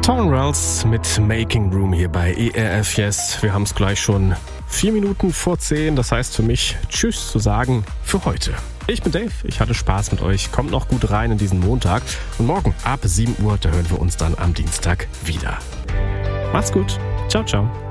Tom Wells mit Making Room hier bei ERF Yes. Wir haben es gleich schon 4 Minuten vor 10. Das heißt für mich Tschüss zu sagen für heute. Ich bin Dave, ich hatte Spaß mit euch. Kommt noch gut rein in diesen Montag. Und morgen ab 7 Uhr, da hören wir uns dann am Dienstag wieder. Macht's gut. Ciao, ciao.